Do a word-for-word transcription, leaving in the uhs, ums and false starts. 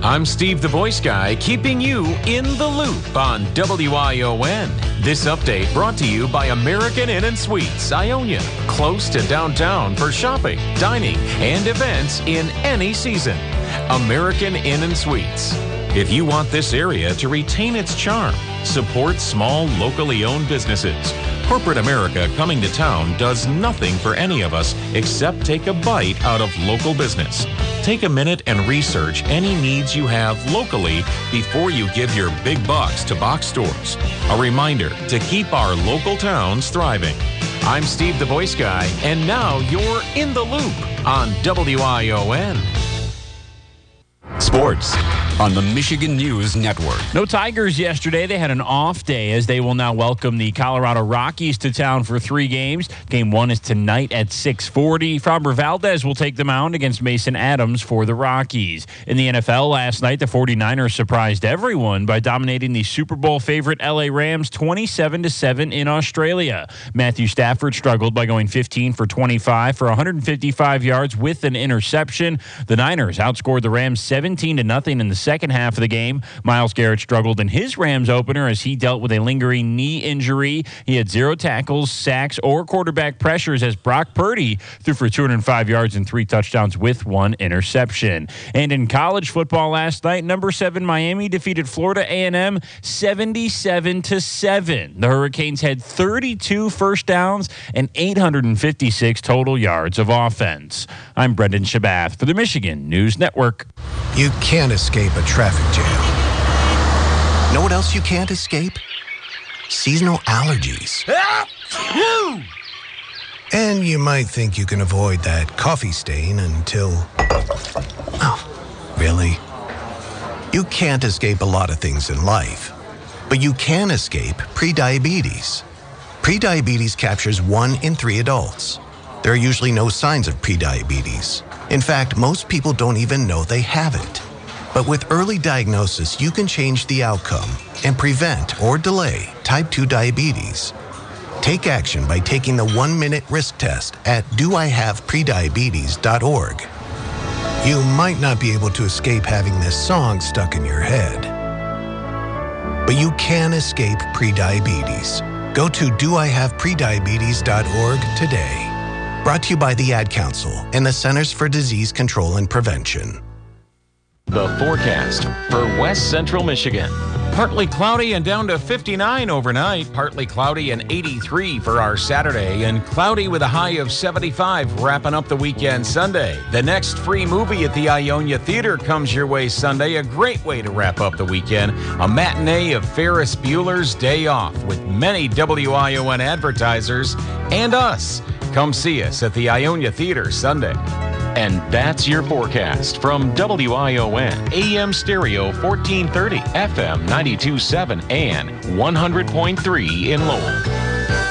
I'm Steve the Voice Guy, keeping you in the loop on W I O N. This update brought to you by American Inn and Suites, Ionia, close to downtown for shopping, dining, and events in any season. American Inn and Suites. If you want this area to retain its charm, support small, locally owned businesses. Corporate America coming to town does nothing for any of us except take a bite out of local business. Take a minute and research any needs you have locally before you give your big bucks to box stores. A reminder to keep our local towns thriving. I'm Steve the Voice Guy, and now you're in the loop on W I O N. Sports on the Michigan News Network. No Tigers yesterday. They had an off day as they will now welcome the Colorado Rockies to town for three games. Game one is tonight at six forty. Framber Valdez will take the mound against Mason Adams for the Rockies. In the N F L last night, the 49ers surprised everyone by dominating the Super Bowl favorite L A Rams twenty-seven to seven in Australia. Matthew Stafford struggled by going fifteen for twenty-five for one hundred fifty-five yards with an interception. The Niners outscored the Rams seventeen to nothing in the second half of the game. Myles Garrett struggled in his Rams opener as he dealt with a lingering knee injury. He had zero tackles, sacks, or quarterback pressures as Brock Purdy threw for two hundred five yards and three touchdowns with one interception. And in college football last night, number seven Miami defeated Florida A and M seventy-seven to seven. The Hurricanes had thirty-two first downs and eight hundred fifty-six total yards of offense. I'm Brendan Shabath for the Michigan News Network. You can't escape a traffic jam. Know what else you can't escape? Seasonal allergies. And you might think you can avoid that coffee stain until... Oh, really? You can't escape a lot of things in life, but you can escape prediabetes. Prediabetes captures one in three adults. There are usually no signs of prediabetes. In fact, most people don't even know they have it. But with early diagnosis, you can change the outcome and prevent or delay type two diabetes. Take action by taking the one-minute risk test at do I have prediabetes dot org. You might not be able to escape having this song stuck in your head, but you can escape prediabetes. Go to do I have prediabetes dot org today. Brought to you by the Ad Council and the Centers for Disease Control and Prevention. The forecast for West Central Michigan. Partly cloudy and down to fifty-nine overnight. Partly cloudy and eighty-three for our Saturday. And cloudy with a high of seventy-five wrapping up the weekend Sunday. The next free movie at the Ionia Theater comes your way Sunday. A great way to wrap up the weekend. A matinee of Ferris Bueller's Day Off with many W I O N advertisers and us. Come see us at the Ionia Theater Sunday. And that's your forecast from W I O N, A M Stereo fourteen thirty, F M ninety-two point seven, and one hundred point three in Lowell.